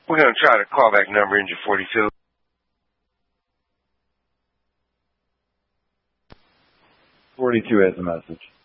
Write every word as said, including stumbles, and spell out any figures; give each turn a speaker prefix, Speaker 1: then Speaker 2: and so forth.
Speaker 1: We're going to try the callback number, engine forty-two.
Speaker 2: forty-two has a message.